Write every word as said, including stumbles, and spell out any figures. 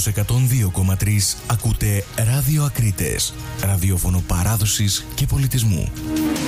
στους εκατόν δύο κόμμα τρία ακούτε Ράδιο Ακρίτες, ραδιόφωνο παράδοσης και πολιτισμού.